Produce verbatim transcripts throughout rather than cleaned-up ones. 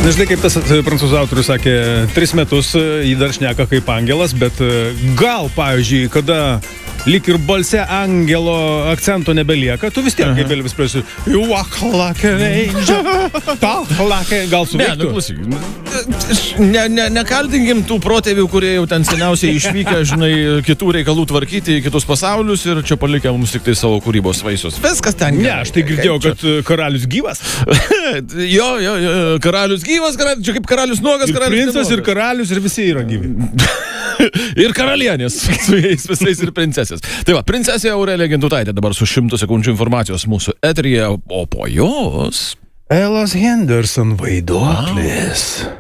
Nežinai, kaip tas prancūzų autorius sakė, tris metus jį dar šneka kaip angelas, bet gal, pavyzdžiui, kada lyg ir balse angelo akcento nebelieka, tu vis tiek, kaip Elvis Presley, you walk like an angel, talk like an... Gal suveiktų? Ne, nu klausyk, ne, ne, nekaltinkim tų protėvių, kurie jau ten seniausiai išvykę, žinai, kitų reikalų tvarkyti į kitus pasaulius ir čia palikę mums tik tai savo kūrybos vaisius. Viskas ten. Ne, aš tai girdėjau, kad karalius gyvas. jo, jo, jo, karalius gyvas, karalius, čia kaip karalius nuogas, ir karalius princas, ir karalius, ir visi yra gyvi. ir karalienės su jais visais ir princesės. Tai va, princesė Aurelija Gintutaitė dabar su šimtu sekundžių informacijos mūsų eteryje, o po jos... Elos Henderson vaiduoklis.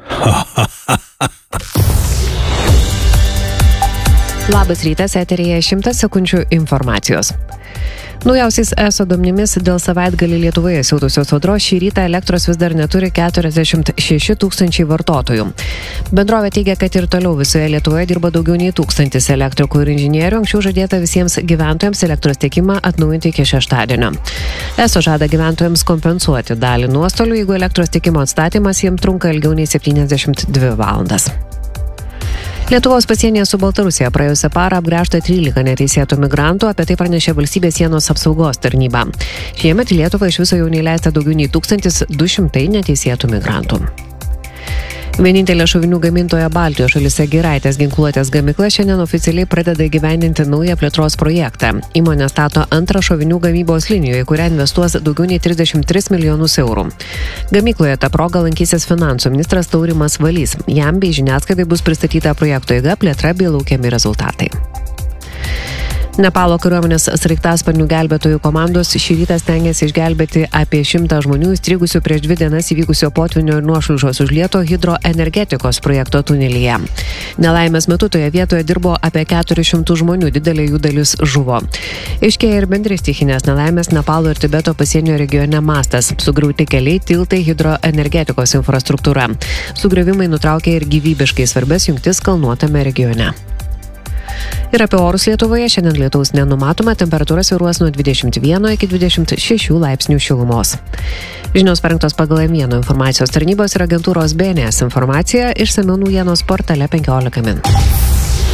Labas rytas, eteryje šimtas sekundžių informacijos. Naujausiais eso duomenimis dėl savaitgalį Lietuvoje siautusios audros šį rytą elektros vis dar neturi keturiasdešimt šeši tūkstančiai vartotojų. Bendrovė teigia, kad ir toliau visoje Lietuvoje dirba daugiau nei tūkstantis elektrikų ir inžinierių, anksčiau žadėta visiems gyventojams elektros tiekimą atnaujinti iki šeštadienio. Eso žada gyventojams kompensuoti dalį nuostolių, jeigu elektros tiekimo atstatymas jiems trunka ilgiau nei septyniasdešimt dvi valandas. Lietuvos pasienyje su Baltarusija praėjusią parą apgręžta trylika neteisėtų migrantų, apie tai pranešė valstybės sienos apsaugos tarnyba. Šiemet į Lietuvą iš viso jau neįleista daugiau nei tūkstantis du šimtai neteisėtų migrantų. Vienintelė šovinių gamintoja Baltijos šalyse Giraitės ginkluotės gamykla šiandien oficialiai pradeda įgyvendinti naują plėtros projektą. Įmonė stato antrą šovinių gamybos liniją, į kurią investuos daugiau nei trisdešimt tris milijonus eurų. Gamykloje tą progą lankysis finansų ministras Taurimas Valys. Jam bei žiniasklaidai bus pristatyta projekto eiga, plėtra bei laukiami rezultatai. Nepalo kariuomenės sraigtasparnių gelbėtojų komandos šį rytą stengiasi išgelbėti apie šimtą žmonių įstrigusių prieš dvi dienas įvykusio potvynio ir nuošliaužos užlieto hidroenergetikos projekto tunelyje. Nelaimės metu toje vietoje dirbo apie keturis šimtus žmonių, didelė jų dalis žuvo. Aiškėja ir bendri stichinės nelaimės Nepalo ir Tibeto pasienio regione mastas, sugriauti keliai, tiltai, hidroenergetikos infrastruktūra. Sugriovimai nutraukė ir gyvybiškai svarbias jungtis kalnuotame regione. Ir apie orus Lietuvoje šiandien lietaus nenumatoma, temperatūra svyruos nuo dvidešimt vieno iki dvidešimt šešių laipsnių šilumos. Žinios parengtos pagal M vieno informacijos tarnybos ir agentūros B N S informaciją, išsamiau naujienos portale penkiolika min.